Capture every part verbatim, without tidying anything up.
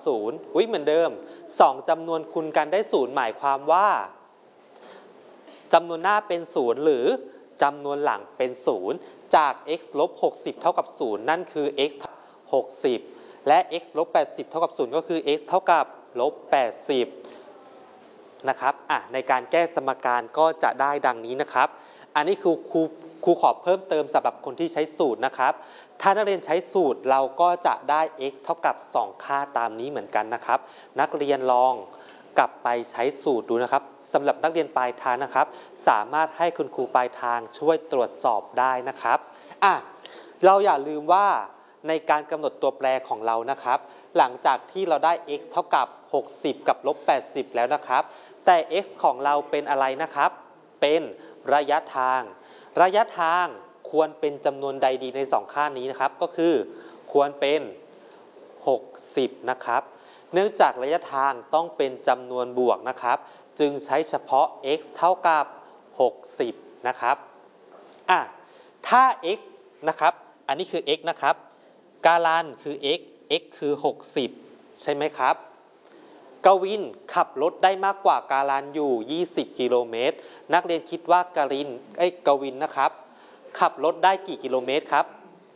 ศูนย์อุ้ยเหมือนเดิมสองจำนวนคูณกันได้ศูนย์หมายความว่าจำนวนหน้าเป็นศูนย์หรือจำนวนหลังเป็นศูนย์จาก x ลบหกสิบเท่ากับศูนย์นั่นคือ x หกสิบและ x ลบแปดสิบเท่ากับศูนย์ก็คือ x เท่ากับลบแปดสิบนะครับอ่ะในการแก้สมการก็จะได้ดังนี้นะครับอันนี้คือครูครูขอเพิ่มเติมสำหรับคนที่ใช้สูตรนะครับถ้านักเรียนใช้สูตรเราก็จะได้ x เท่ากับสองค่าตามนี้เหมือนกันนะครับนักเรียนลองกลับไปใช้สูตรดูนะครับสำหรับนักเรียนปลายทางนะครับสามารถให้คุณครูปลายทางช่วยตรวจสอบได้นะครับอ่ะเราอย่าลืมว่าในการกำหนดตัวแปรของเรานะครับหลังจากที่เราได้ x เท่ากับหกสิบกับลบแปดสิบแล้วนะครับแต่ x ของเราเป็นอะไรนะครับเป็นระยะทางระยะทางควรเป็นจำนวนใดดีในสองค่านี้นะครับก็คือควรเป็นหกสิบนะครับเนื่องจากระยะทางต้องเป็นจำนวนบวกนะครับจึงใช้เฉพาะ x เท่ากับหกสิบนะครับอ่ะถ้า x นะครับอันนี้คือ x นะครับการันคือ x x คือหกสิบใช่ไหมครับกวินขับรถได้มากกว่าการันอยู่ยี่สิบกิโลเมตรนักเรียนคิดว่าการินไอ้กวินนะครับขับรถได้กี่กิโลเมตรครับ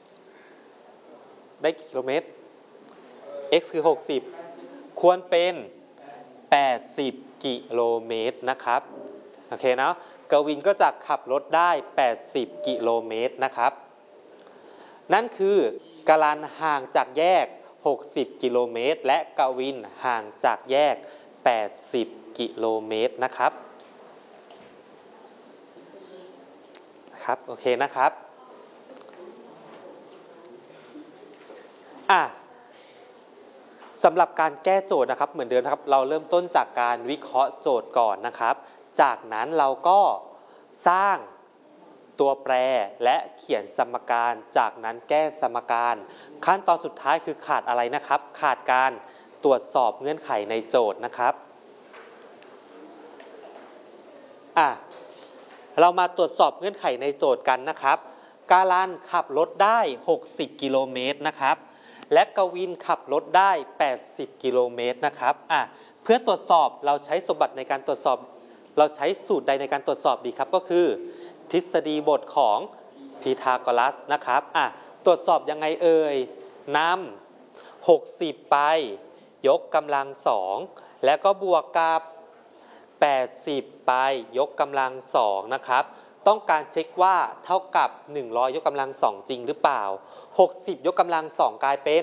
ได้กี่กิโลเมตร x คือหกสิบควรเป็นแปดสิบกิโลเมตรนะครับโอเคนะกวินก็จะขับรถได้แปดสิบกิโลเมตรนะครับนั่นคือการันห่างจากแยกหกสิบกิโลเมตรและกวินห่างจากแยกแปดสิบกิโลเมตรนะครับครับโอเคนะครับอ่ะสำหรับการแก้โจทย์นะครับเหมือนเดิมนะครับเราเริ่มต้นจากการวิเคราะห์โจทย์ก่อนนะครับจากนั้นเราก็สร้างตัวแปรและเขียนสมการจากนั้นแก้สมการขั้นตอนสุดท้ายคือขาดอะไรนะครับขาดการตรวจสอบเงื่อนไขในโจทย์นะครับอ่ะเรามาตรวจสอบเงื่อนไขในโจทย์กันนะครับการันขับรถได้หกสิบกิโลเมตรนะครับและกวินขับรถได้แปดสิบกิโลเมตรนะครับอ่ะเพื่อตรวจสอบเราใช้สมบัติในการตรวจสอบเราใช้สูตรใดในการตรวจสอบดีครับก็คือทฤษฎีบทของพีทาโกรัสนะครับอ่ะตรวจสอบยังไงเอ่ยนำหกสิบไปยกกำลังสองแล้วก็บวกกับแปดสิบไปยกกำลังสองนะครับต้องการเช็คว่าเท่ากับหนึ่งร้อยยกกำลังสองจริงหรือเปล่าหกสิบยกกำลังสองกลายเป็น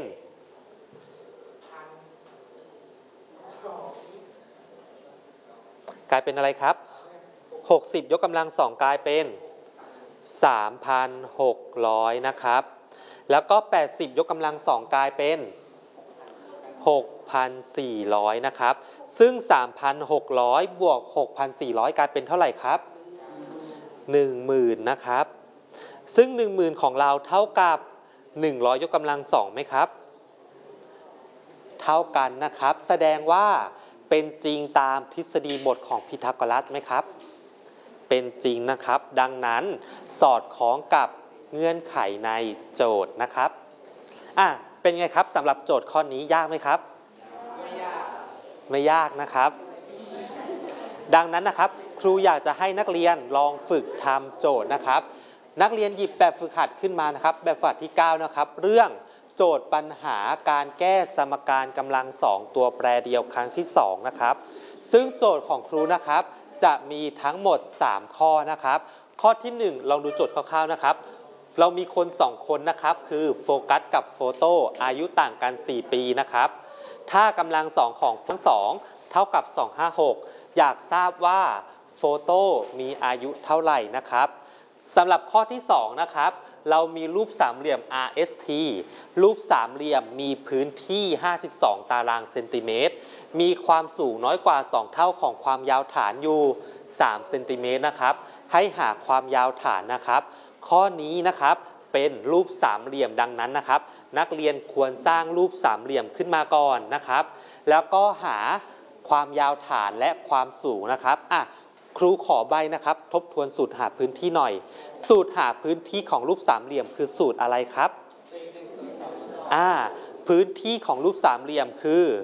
กลายเป็นอะไรครับหกสิบยกกำลังสองกลายเป็น สามพันหกร้อย นะครับแล้วก็แปดสิบยกกำลังสองกลายเป็น หกพันสี่ร้อย นะครับซึ่ง สามพันหกร้อย บวก หกพันสี่ร้อย กลายเป็นเท่าไหร่ครับ หนึ่งหมื่น นะครับซึ่ง หนึ่งหมื่น ของเราเท่ากับหนึ่งร้อยยกกำลังสองไหมครับเท่ากันนะครับแสดงว่าเป็นจริงตามทฤษฎีบทของพีทาโกรัสไหมครับเป็นจริงนะครับดังนั้นสอดคล้องกับเงื่อนไขในโจทย์นะครับอ่ะเป็นไงครับสำหรับโจทย์ข้อนี้ยากไหมครับไม่ยากไม่ยากนะครับดังนั้นนะครับครูอยากจะให้นักเรียนลองฝึกทำโจทย์นะครับนักเรียนหยิบแบบฝึกหัดขึ้นมานะครับแบบฝึกหัดที่เก้านะครับเรื่องโจทย์ปัญหาการแก้สมการกำลังสองตัวแปรเดียวครั้งที่สองนะครับซึ่งโจทย์ของครูนะครับจะมีทั้งหมดสามข้อนะครับข้อที่หนึ่งลองดูโจทย์คร่าวๆนะครับเรามีคนสองคนนะครับคือโฟกัสกับโฟโต้อายุต่างกันสี่ปีนะครับถ้ากำลังสองของทั้งสองเท่ากับสองร้อยห้าสิบหกอยากทราบว่าโฟโต้มีอายุเท่าไหร่นะครับสำหรับข้อที่สองนะครับเรามีรูปสามเหลี่ยม อาร์ เอส ที รูปสามเหลี่ยมมีพื้นที่ห้าสิบสองตารางเซนติเมตรมีความสูงน้อยกว่าสองเท่าของความยาวฐานอยู่สามเซนติเมตรนะครับให้หาความยาวฐานนะครับข้อนี้นะครับเป็นรูปสามเหลี่ยมดังนั้นนะครับนักเรียนควรสร้างรูปสามเหลี่ยมขึ้นมาก่อนนะครับแล้วก็หาความยาวฐานและความสูงนะครับอ่ะครูขอใบนะครับทบทวนสูตรหาพื้นที่หน่อยสูตรหาพื้นที่ของรูปสามเหลี่ยมคือสูตรอะไรครับอ่าพื้นที่ของรูปสามเหลี่ยมคือ